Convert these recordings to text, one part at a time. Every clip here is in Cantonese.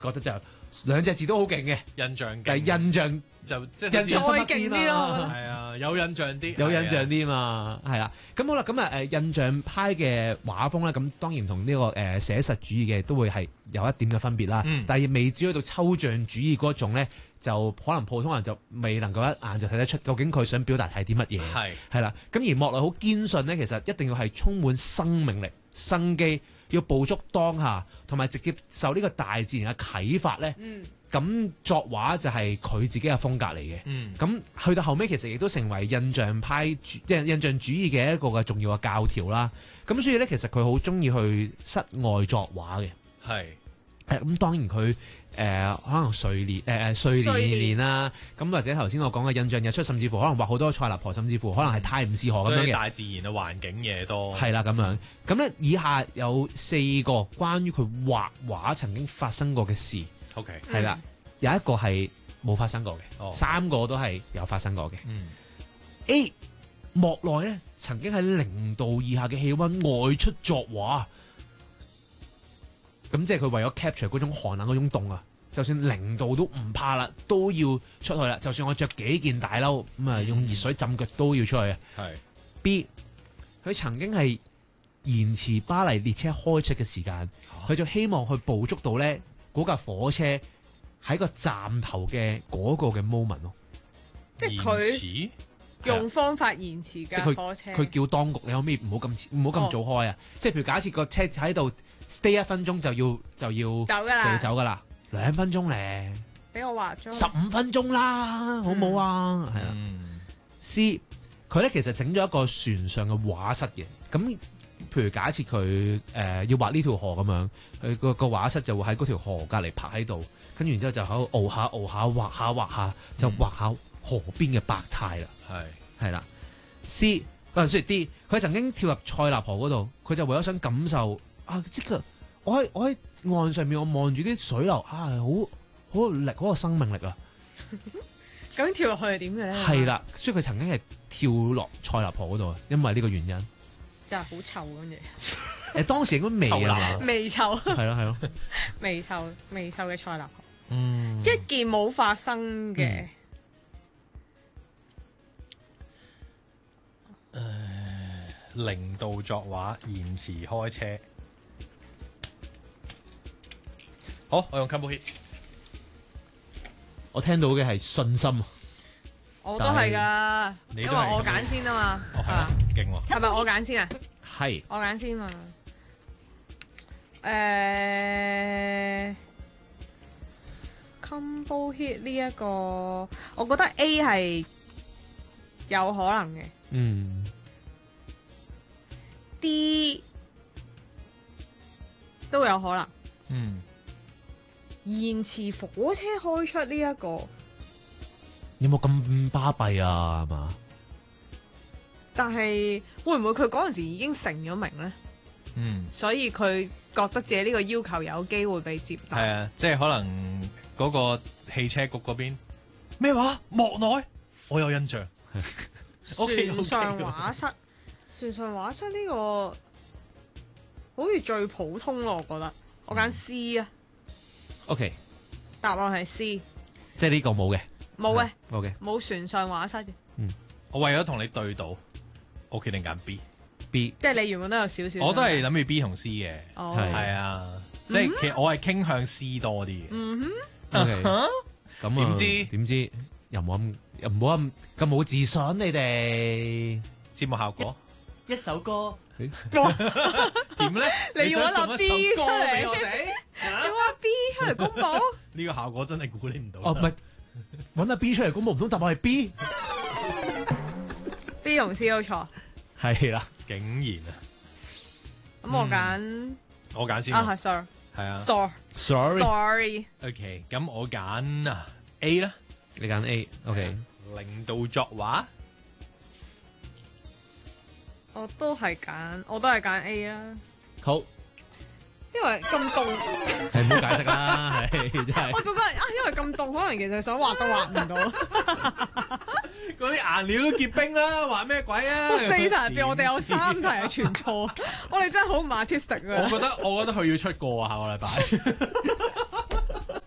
覺得就兩隻字都好勁嘅， 印象但係勁印象就即係印象深刻再勁啲啲咯嘛。 係啊，有印象啲， 有印象係啲嘛，係啦。咁好啦，咁印象派嘅畫風咧，咁當然同呢個寫實主義嘅都會係有一點嘅分別啦。 嗯但係未至於到抽象主義嗰種咧，就可能普通人就未能夠一眼就睇得出究竟佢想表達係啲乜嘢。 係係啦，咁而莫奈好堅信咧，其實一定要係充滿生命力、生機，要捕捉當下，同埋直接受呢個大自然嘅啟發咧。 嗯， 咁作畫就係佢自己嘅風格嚟嘅。 嗯咁去到後尾，其實亦都成為印象派即係印象主義嘅一個嘅重要嘅教條啦。咁所以咧，其實佢好中意去室外作畫嘅。 係咁當然佢可能睡蓮啦，咁或者頭先我講嘅印象日出，甚至乎可能畫好多塞納河，甚至乎可能係泰晤士河咁樣嘅。 大自然嘅環境嘢多， 係啦，咁樣咁咧，以下有4個關於佢畫畫曾經發生過嘅事。 OK， 係啦，有一個係冇發生過嘅， 哦 3個都係有發生過嘅。 嗯 A 莫奈咧曾經喺0度以下嘅氣温外出作畫，咁即係佢為咗 capture 嗰種寒冷嗰種凍啊，就算0度都唔怕啦，都要出去啦。就算我着幾件大褸咁啊，用熱水浸腳都要出去。 係 B 佢曾經係延遲巴黎列車開出嘅時間，佢就希望去捕捉到咧嗰架火車喺個站頭嘅嗰個嘅 moment 咯。 即係延佢遲用方法延遲即係佢架火車。 佢叫當局，你可唔可以唔好咁早開啊？即係譬如假設個車喺度 stay 1分鐘就要走㗎啦， 走㗎啦，2分鐘咧俾我畫咗。 ，15分鐘啦，好冇啊？係啦。 嗯 C 佢咧其實整咗一個船上嘅畫室嘅，咁譬如假設佢要畫呢條河咁樣，佢個畫室就會喺嗰條河隔離泊喺度，跟住然之後就喺度熬下畫下，就畫下河邊嘅百態啦，係啦。C 所以 D 佢曾經跳入塞納河嗰度，佢就為咗想感受啊，即係我喺岸上面，我望住啲水流啊，好有力，好有生命力啊！ 究竟跳落去係點嘅咧？ 係啦，所以佢曾經係跳落塞納河嗰度，因為呢個原因。 就係好臭咁嘢， 當時應該未啊嘛， 味臭， 係咯， 味臭嘅塞納河。 嗯， 一件冇發生嘅， 0度作畫，延遲開車。好，我用 Combo Hit。 我聽到嘅係信心， 我都係㗎，因為你都係我揀先啊嘛， 哦，係啊，勁喎。 係咪我揀先啊？ 係我揀先嘛。Combo hit 呢一個，我覺得 A 係有可能嘅嗯 ，D 都有可能。 嗯， 延遲火車開出呢一個， 有冇咁巴閉啊？係嘛？ 但係會唔會佢嗰陣時已經成咗名呢？ 嗯， 所以佢覺得自己呢個要求有機會被接納。 係啊，即係可能嗰個汽車局嗰邊咩話莫奈，我有印象。 船上畫室，船上畫室呢個好似最普通咯，我覺得。我揀 C 啊， OK， 答案係 C， 即係呢個冇嘅， 冇嘅， 冇嘅冇船上畫室嘅， 我為咗同你對賭，我決定揀 B。 B， 即係你原本都有少少。 我都係諗住 B 同 C 嘅， 哦， 係係啊，即係其實我係傾向 C 多啲嘅。 嗯哼， OK，咁啊點知又冇咁冇自信你哋節目效果一首歌點咧？ 你要想搵粒送一首 B 出歌嚟俾我哋？ 你話 B 出嚟公佈呢個效果真係估你唔到。 哦，唔係揾阿 B 出嚟公佈，唔通答案係 B？ ，B 同 C 都錯。 係啦， 竟然啊！ 咁我揀我揀先喎。 啊係，sorry 係啊。 sorry， sorry， OK，咁我揀啊 A 啦。 你揀 A，OK， 0度作畫。 我都係揀 A 啦， 好， 因為咁凍， 係唔好解釋啦，係真係我就真係啊，因為咁凍，可能其實想畫都畫唔到。 嗰啲顏料都結冰啦，畫咩鬼啊？ 4題入邊，我哋有3題係全錯，我哋真係好唔 artistic 啊！ 我覺得佢要出過啊，下個禮拜。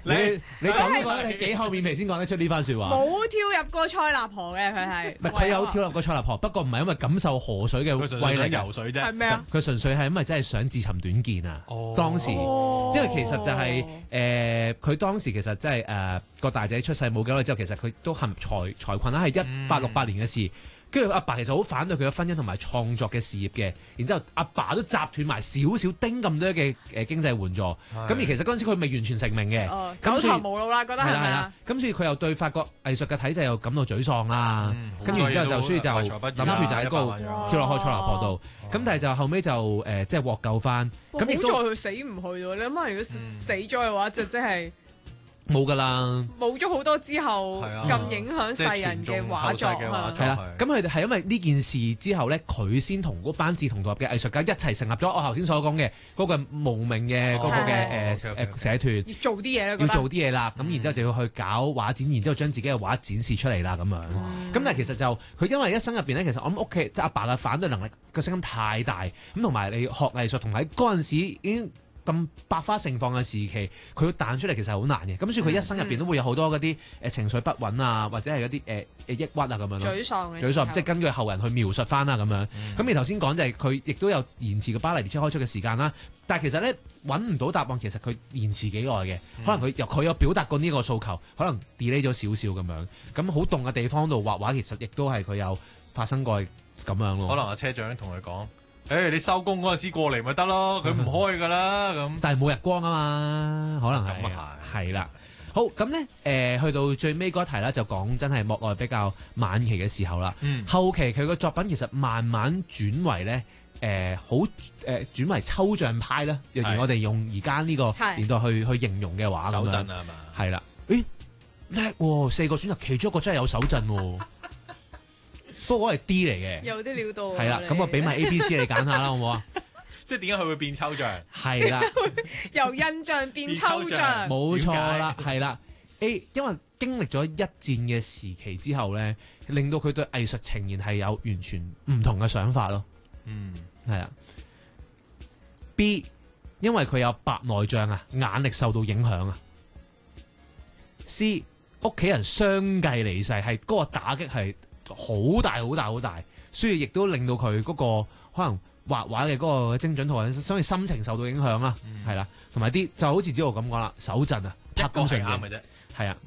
你講呢個你幾厚面皮先講得出呢番説話？ 冇跳入過塞納河嘅佢係。 唔係佢有跳入過塞納河，不過唔係因為感受河水嘅佢純粹想威力啊游水啫。 係咩啊？ 佢純粹係因為真係想自尋短見啊！ 哦當時， 哦因為其實就係佢當時其實即係個大仔出世冇幾耐之後，其實佢都陷財困啦，係1868年嘅事。跟住阿爸其實好反對佢嘅婚姻同埋創作嘅事業嘅，然之後阿爸都斬斷埋少少丁咁多嘅經濟援助，咁而其實嗰陣時佢未完全成名嘅， 哦， 咁所以走投無路啦，覺得係係啦係啦咪啊？， 咁所以佢又對法國藝術嘅體制又感到沮喪啦，跟住然之後就所以就諗住就喺嗰度哇跳落去塞納河度，咁但係就後尾就即係獲救翻，咁亦好都在佢死唔去喎！你諗下，如果死咗嘅話，就即係冇㗎啦。 冇咗好多之後係啊咁影響世人嘅畫作啊！ 係啦，咁佢哋係因為呢件事之後咧，佢先同嗰班志同道合嘅藝術家一齊成立咗我頭先所講嘅嗰個無名嘅嗰個嘅社團， 要做啲嘢啦， 要做啲嘢啦。咁然之後就要去搞畫展，然之後將自己嘅畫展示出嚟啦咁樣。咁但係其實就佢因為一生入邊咧，其實我諗屋企即係阿爸嘅反對能力個聲音太大，咁同埋你學藝術同埋嗰陣時已經咁百花盛放嘅時期，佢要彈出嚟其實係好難嘅。咁所以佢一生入邊都會有好多嗰啲情緒不穩啊，或者係嗰啲抑鬱啊咁樣咯。 沮喪嘅沮喪，即係根據後人去描述翻啦咁樣。咁你頭先講就係佢亦都有延遲個巴黎列車開出嘅時間啦。但係其實咧揾唔到答案，其實佢延遲幾耐嘅，可能佢有表達過呢個訴求，可能 delay 咗少少咁樣。咁好凍嘅地方度畫畫，其實亦都係佢有發生過咁樣咯。 可能阿車長同佢講：，你收工嗰陣時過嚟咪得咯，佢唔開㗎啦咁。 但係冇日光啊嘛，可能係咁啊係啦。好咁咧，去到最尾嗰一題啦，就講真係莫內比較晚期嘅時候啦。後期佢個作品其實慢慢轉為咧。轉為抽象派啦，若然我哋用而家呢個年代去形容嘅話， 手咁樣震啊係嘛？ 係啦，誒叻喎，4個選擇其中一個真係有手震喎，不過嗰係 D 嚟嘅， 有啲料到啊。 係啦，咁我俾埋 A、B、C 你揀下啦，好唔好啊？ 即係點解佢會變抽象？ 係啦， 由印象變抽象， 冇錯啦，係啦。A 因為經歷咗一戰嘅時期之後咧，令到佢對藝術呈現係有完全唔同嘅想法咯。係啊。B 因為佢有白內障啊，眼力受到影響啊。C 屋企人相繼離世，係嗰個打擊係好大好大好大，所以亦都令到佢嗰個可能畫畫嘅嗰個精準度，所以心情受到影響啦。係啦，同埋啲就好似子豪咁講啦，手震啊， 一個係啱嘅嘅啫。 係啊，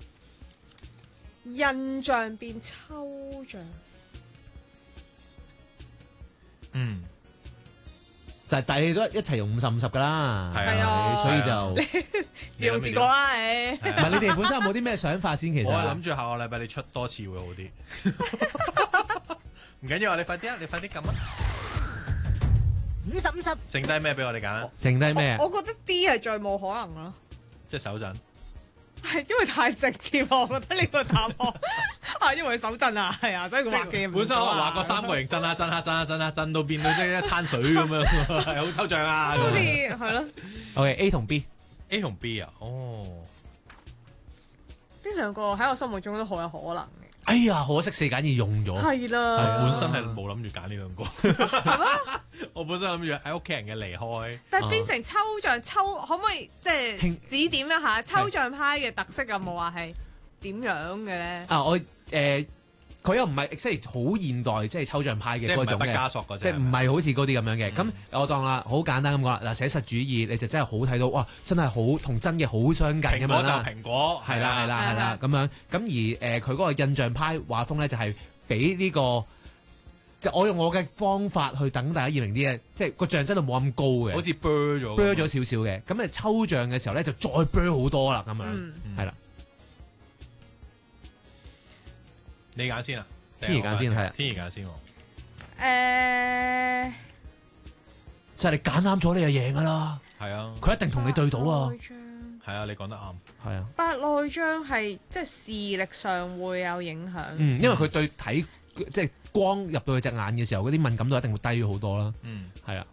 印象變抽象。 但係你都一齊用50-50㗎啦， 係啊所以就自用自過啦，你。 唔係你哋本身有冇啲咩想法先？其實我係諗住下個禮拜你出多次會好啲。唔緊要啊，你快啲啊，你快啲撳啊！ 50-50， 剩低咩俾我哋揀啊？ 剩低咩啊？ 我覺得 D 係最冇可能咯， 即係手震。 係因為太直接，我覺得呢個答案啊，因為佢手震啊，係啊，所以佢畫嘅本身我畫過3個形震啊震啊震啊震啊震到變到即係一灘水咁樣，係好抽象啊！ 好似係咯， OK A 同 B。 A 同 B 啊，哦， 呢兩個喺我心目中都好有可能嘅。 哎呀，可惜4揀2用咗。 係啦， 本身係冇諗住揀呢兩個，我本身諗住喺屋企人嘅離開， 但係變成抽象可唔可以即係指點一下抽象派嘅特色有冇話係點樣嘅咧？ 啊，佢又唔係即係好現代，即係抽象派嘅即係唔係畢嗰種嘅， 加索嗰隻， 即係唔係好似嗰啲咁樣嘅。咁我當啦，好簡單咁講啦。嗱，寫實主義你就真係好睇到，哇！真係好同真嘅好相近咁蘋果就樣啦。 蘋果， 係啦係啦係啦咁樣。咁而佢嗰個印象派畫風咧，就係俾呢個，即係我用我嘅方法去等大家易明啲嘅，即係個像真度冇咁高嘅， 好似 blur 咗 blur 咗少少嘅。咁抽象嘅時候咧，就再 blur 好多啦咁樣，係啦。 你揀先啊？ 天怡揀先係啊， 天怡揀先喎。 就係你揀啱咗，你就贏噶啦。 係啊， 佢一定同你對到啊。 係啊，你講得啱。 係啊， 白內障係即係視力上會有影響。 因為佢對睇即係光入到佢隻眼嘅時候，嗰啲敏感度一定會低咗好多啦。係啊。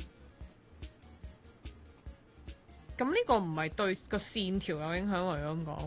咁呢個唔係對個線條有影響，我咁講。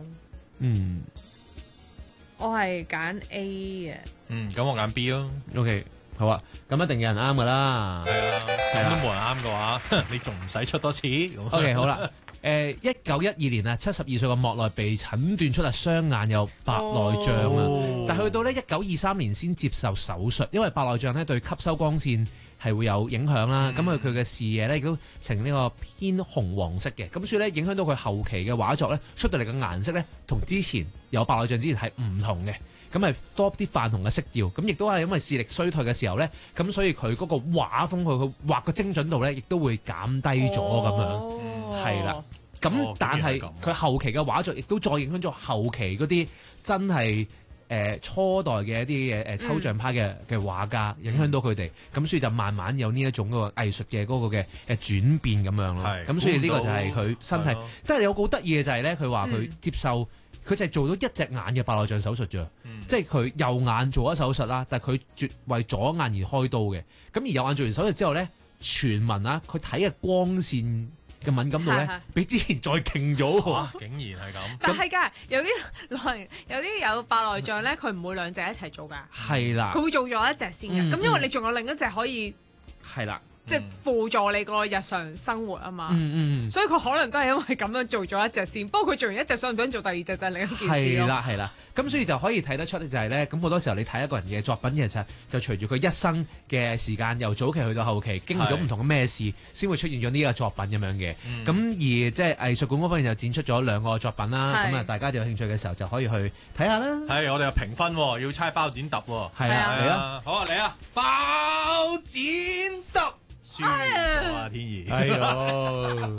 我係揀 A 嘅。 咁我揀 B 咯。 OK，好啊，咁一定有人啱噶啦。 係啊，咁都冇人啱嘅話，你仲唔使出多次 OK， 好啦 1912年啊，72歲嘅莫奈被診斷出係雙眼有白內障啊， 哦但去到咧1923年先接受手術，因為白內障咧對吸收光線係會有影響啦，咁佢嘅視野咧亦都呈呢個偏紅黃色嘅，咁所以咧影響到佢後期嘅畫作咧出到嚟嘅顏色咧同之前有白內障之前係唔同嘅。咁係多啲泛紅嘅色調，咁亦都係因為視力衰退嘅時候咧，咁所以佢嗰個畫風佢畫嘅精準度咧，亦都會減低咗咁樣，係啦。咁但係佢後期嘅畫作亦都再影響咗後期嗰啲真係初代嘅一啲抽象派嘅畫家，影響到佢哋，咁所以就慢慢有呢一種嗰個藝術嘅嗰個嘅轉變咁樣咯。咁所以呢個就係佢身體，但係有個好得意嘅就係咧，佢話佢接受。佢就係做到一隻眼嘅白內障手術啫，即係佢右眼做咗手術啦，但係佢絕為左眼而開刀嘅。咁而右眼做完手術之後咧，傳聞啊，佢睇嘅光線嘅敏感度咧，比之前再勁咗喎。 竟然係咁。 但係㗎，有啲有白內障咧，佢唔會兩隻一齊做㗎。 係啦， 佢會做咗一隻先嘅。咁因為你仲有另一隻可以係啦。 即係輔助你個日常生活啊嘛， 所以佢可能都係因為咁樣做咗一隻先。不過佢做完一隻，想唔想做第二隻就係另一件事咯。 係啦，咁所以就可以睇得出就係咧，咁好多時候你睇一個人嘅作品，其實就隨住佢一生嘅時間，由早期去到後期，經歷咗唔同嘅咩事，先會出現咗呢個作品咁樣嘅。咁而即係藝術館嗰方面就展出咗2個作品啦。咁啊，大家就有興趣嘅時候就可以去睇下啦。 係，我哋有評分喎，要猜包剪揼喎。 係啊，嚟啊， 好啊，嚟啊，包剪揼。輸咗啊，天怡。